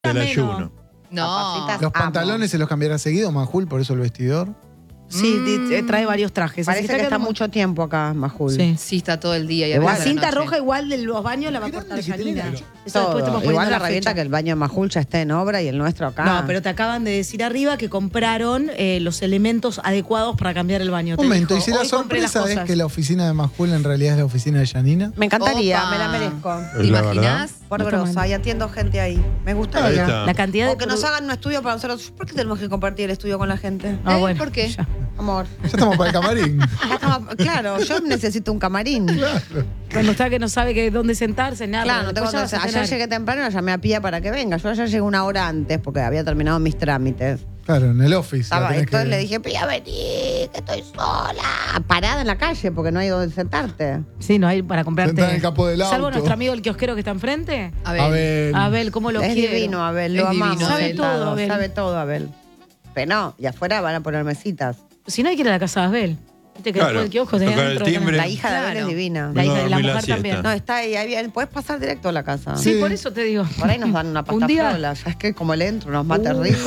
del menos. ayuno. No. Papitas Los amo. pantalones se los cambiará seguido, Majul, por eso el vestidor. Sí, trae varios trajes. Parece que está mucho tiempo acá, Majul. Sí. Sí, está todo el día. Y Igual. a La veces a cinta noche. roja igual de los baños la va a cortar grande que Janina. tenés. Eso después Todo. estamos poniendo Igual la la revienta fecha. que el baño de Majul ya esté en obra y el nuestro acá. No, pero te acaban de decir arriba que compraron los elementos adecuados para cambiar el baño. Un momento, dijo, y si la "Hoy compré las sorpresa es cosas". que la oficina de Majul en realidad es la oficina de Janina. Me encantaría, Opa. me la merezco. ¿Te La imaginas? Por No está grosa, mal. y atiendo gente ahí. Me Ahí gustaría. está. La cantidad de O que nos hagan un estudio para nosotros. ¿Por qué tenemos que compartir el estudio con la gente? Ah, bueno, ¿Por qué? ya. Amor. Ya estamos para el camarín. Ya estamos- claro, yo necesito un camarín. Cuando está que no sabe que dónde sentarse, nada. Claro, no tengo después ya vas a Ayer tener. llegué temprano, llamé a Pía para que venga. Yo ayer llegué una hora antes porque había terminado mis trámites. Claro, en el office. la tenés Entonces que- le dije, Pía, vení, que estoy sola. Parada en la calle porque no hay donde sentarte. Sí, no hay para comprarte. Sentada en el capó del Salvo auto. nuestro amigo el kiosquero que está enfrente. A ver. A ver. Abel, ¿cómo lo Es quiere? divino, Abel, lo Es amamos. divino, Sabe Abel. todo, Abel. Sabe todo, Abel. Pero no, y afuera van a poner mesitas. Si no hay que ir a la casa de Abel. Viste que Claro, después del kiosco te tocar el adentro. timbre. La hija de Abel Claro. es divina. La hija de la dormir la mujer siesta. también. No, está ahí, puedes pasar directo a la casa. Sí, Sí. por eso te digo. Por ahí nos dan una pasta Un día- frola. Ya es que como le entro, nos mata rico.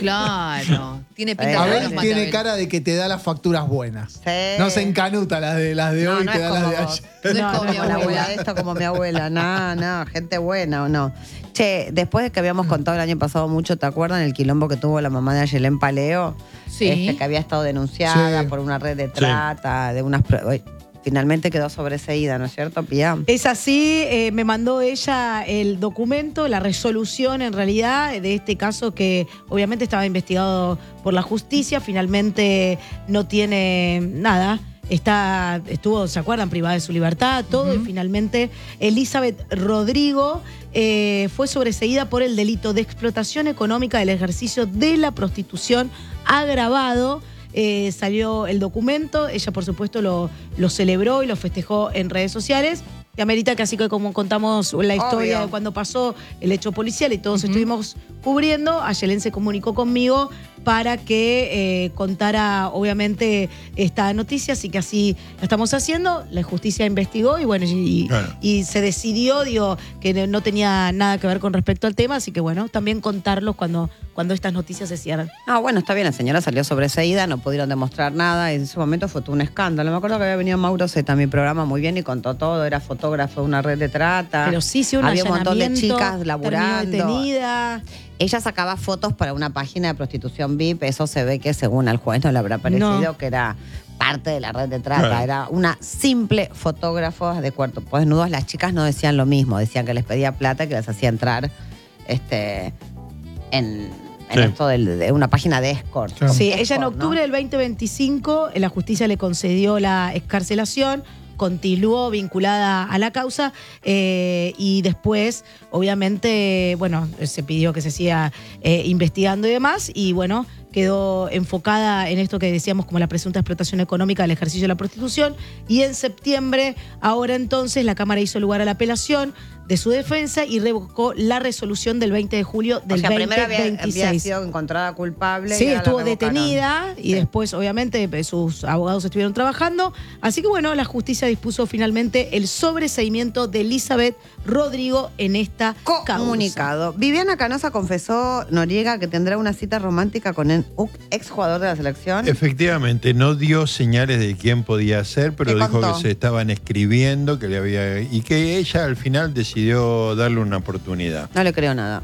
Claro. Tiene pinta de que Abel nos mata tiene Abel. cara de que te da las facturas buenas. Sí. No se encanuta las de No, hoy, no te es da como las de vos. ayer. No es No, como no, mi Como la abuela abuela. de esto, como mi abuela. No, gente buena o no. Che, después de que habíamos contado el año pasado mucho, ¿te acuerdan el quilombo que tuvo la mamá de Ayelén Paleo? Sí. Que había estado denunciada Sí. por una red de trata, de unas finalmente quedó sobreseída, ¿no es cierto, Pía? Es así, me mandó ella el documento, la resolución en realidad de este caso que obviamente estaba investigado por la justicia, finalmente no tiene nada. Estuvo, ¿se acuerdan? Privada de su libertad, todo, y finalmente Elizabeth Rodrigo fue sobreseída por el delito de explotación económica del ejercicio de la prostitución agravado. Salió el documento, ella por supuesto lo celebró y lo festejó en redes sociales. Y amerita que así que como contamos la historia Obvio. de cuando pasó el hecho policial y todos estuvimos cubriendo, Ayelén se comunicó conmigo para que contara obviamente esta noticia, así que así lo estamos haciendo. La justicia investigó y bueno, Claro. y se decidió, digo, que no tenía nada que ver con respecto al tema, así que bueno, también contarlos cuando estas noticias se cierran. Ah, bueno, está bien, la señora salió sobreseída, no pudieron demostrar nada, y en ese momento fue todo un escándalo. Me acuerdo que había venido Mauro Zeta a mi programa muy bien y contó todo, era fotógrafo de una red de trata. Pero sí, un había un montón de allanamiento, chicas terminó laburando. detenida. Ella sacaba fotos para una página de prostitución VIP, eso se ve que según al juez no le habrá parecido No. que era parte de la red de trata, Claro. era una simple fotógrafa de cuerpos desnudos. Las chicas no decían lo mismo, decían que les pedía plata y que les hacía entrar en Sí. esto de una página de escort. Claro. Sí, Escort, ella en ¿no? octubre del 2025, la justicia le concedió la excarcelación, continuó vinculada a la causa y después, obviamente, bueno, se pidió que se siga investigando y demás, y bueno, quedó enfocada en esto que decíamos como la presunta explotación económica del ejercicio de la prostitución, y en septiembre, ahora entonces, la Cámara hizo lugar a la apelación de su defensa y revocó la resolución del 20 de julio del O sea, primero había 2026. sido encontrada culpable. Sí, y ahora la estuvo revocaron. detenida y Sí. después, obviamente, sus abogados estuvieron trabajando. Así que, bueno, la justicia dispuso finalmente el sobreseimiento de Elizabeth Rodrigo en esta causa. Comunicado. Viviana Canosa confesó, Noriega, que tendrá una cita romántica con el exjugador de la selección. Efectivamente, no dio señales de quién podía ser, pero ¿Qué dijo contó? que se estaban escribiendo, que le había y que ella al final decidió darle una oportunidad. No le creo nada.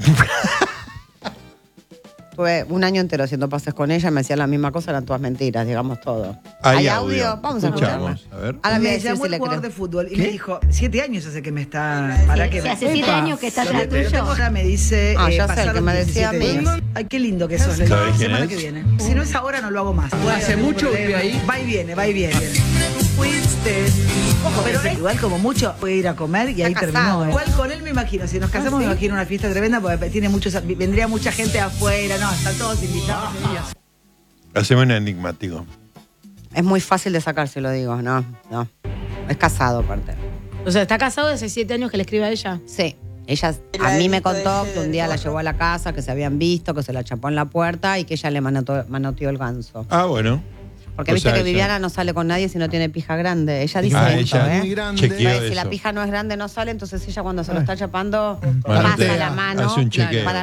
Tuve un año entero haciendo pases con ella, me decía la misma cosa, eran todas mentiras, digamos todo. Hay audio. Vamos a Escuchamos, escucharla. a ver. Ahora voy a Me decir llamó si el le jugador creo. de fútbol y me dijo, 7 años hace que me está... ¿Para qué? Sí, hace 7 años que está atrás Lo tuyo. tengo acá, me dice, Ah, ya sé, el pasaron que me decía a 17 mí. días. Ay, qué lindo que sos, le digo, ¿Sabés la quién semana es? que viene. Si no es ahora, no lo hago más. ¿Hace mucho vive ahí? Va y viene, va y viene. Fuiste. Ojo, pero igual como mucho puede ir a comer y ahí Está terminó. casado. Igual con él me imagino, si nos casamos me imagino una fiesta tremenda porque tiene vendría mucha gente afuera, no, están todos invitados. Haceme un enigmático. Es muy fácil de sacarse, lo digo, no. Es casado, aparte. O sea, está casado desde 7 años que le escribe a ella. Sí. Ella a mí me contó que un día la llevó a la casa, que se habían visto, que se la chapó en la puerta y que ella le manoteó el ganso. Ah, bueno. Porque O viste sea, que ella- Viviana no sale con nadie si no tiene pija grande. Ella dice Ah, esto, ella muy ¿eh? grande. chequeó Entonces, si eso. la pija no es grande, no sale, entonces ella cuando se lo está chapando, Bueno, pasa te- la mano hace un chequeo. para